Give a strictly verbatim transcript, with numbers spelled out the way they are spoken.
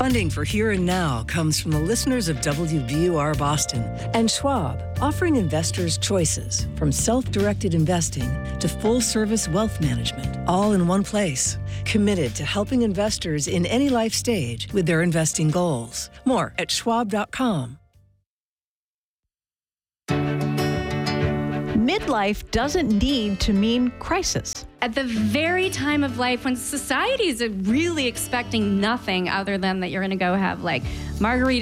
Funding for Here and Now comes from the listeners of W B U R Boston and Schwab, offering investors choices from self-directed investing to full-service wealth management, all in one place. Committed to helping investors in any life stage with their investing goals. More at schwab dot com. Midlife doesn't need to mean crisis. At the very time of life when society is really expecting nothing other than that you're going to go have like margarita